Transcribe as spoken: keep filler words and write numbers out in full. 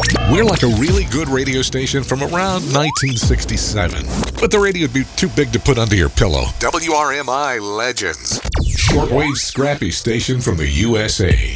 We're like a really good radio station from around nineteen sixty-seven. But the radio would be too big to put under your pillow. W R M I Legends. Shortwave scrappy station from the U S A.